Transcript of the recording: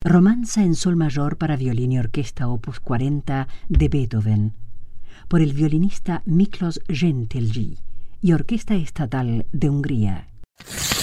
Romanza en sol mayor para violín y orquesta opus 40 de Beethoven, por el violinista Miklos Gentilji y Orquesta Estatal de Hungría.